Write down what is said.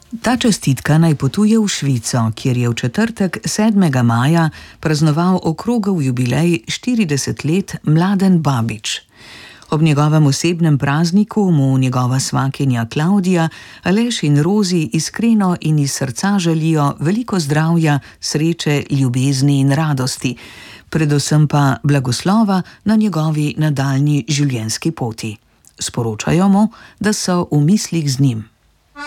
Ta čestitka naj potuje v Švico, kjer je v četrtek 7. maja praznoval okrogel jubilej 40 let Mladen Babič. Ob njegovem osebnem prazniku mu njegova svakinja Klavdija, Aleš in Rozi iskreno in iz srca želijo veliko zdravja, sreče, ljubezni in radosti, predvsem pa blagoslova na njegovi nadaljnji življenjski poti. Sporočajo mu, da so v mislih z njim.